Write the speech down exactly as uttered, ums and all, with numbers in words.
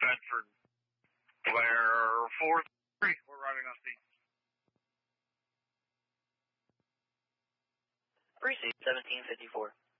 Bedford. Flare four three. We're riding on speed. Receive seventeen fifty-four.